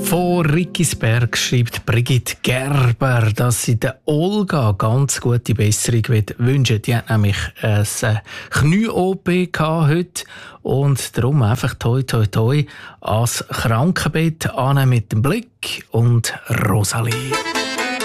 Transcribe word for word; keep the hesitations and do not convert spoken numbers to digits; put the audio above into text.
Von Rickisberg schreibt Brigitte Gerber, dass sie der Olga ganz gute Besserung wünschen. Die hat nämlich eine Knie-O P heute und darum einfach toi toi toi ans Krankenbett an mit dem Blick und Rosalie.